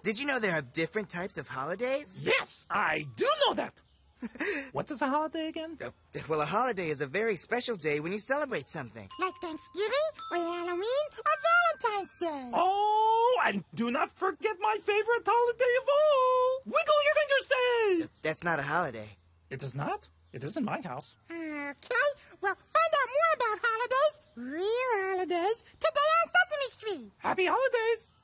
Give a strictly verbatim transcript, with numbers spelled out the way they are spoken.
Did you know there are different types of holidays? Yes, I do know that. What is a holiday again? Uh, well, a holiday is a very special day when you celebrate something. Like Thanksgiving or Halloween or Valentine's Day. Oh, and do not forget my favorite holiday of all, Wiggle Your Fingers Day. That's not a holiday. It is not. It is in my house. Okay, well, find out more about holidays, real holidays, today on Sesame Street. Happy holidays.